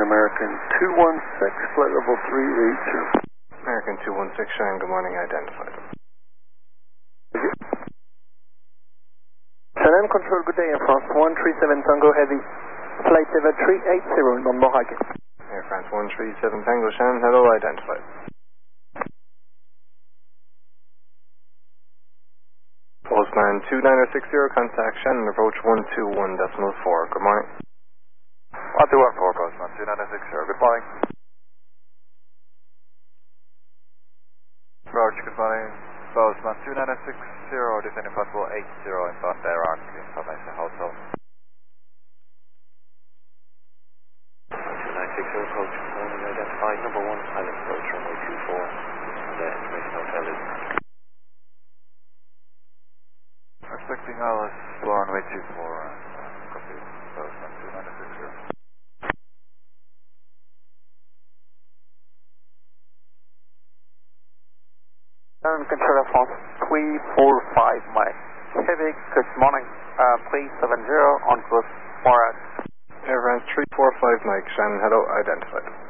American 216, flight level 380. American 216, Shannon, good morning, identified. Shannon, control, good day, Air France 137 Tango Heavy, flight level 380, non-Morag. Air France 137 Tango, Shannon, hello, identified. Postman 2960, contact Shannon, approach 121.4, good morning. 1214, Postman 2960, good morning. Roger, good morning. Postman 2960, descending possible 80 inbound Iraq, information hotel. 2960, approach, good morning, identified, number 1, pilot approach, runway 24, and information hotel is... Expecting Alice, runway 24, copy, Postman 2960. Control Air France 345 Mike. Heavy, good morning. 370 on course Morag. Air France 345 Mike, Shannon, hello, identified.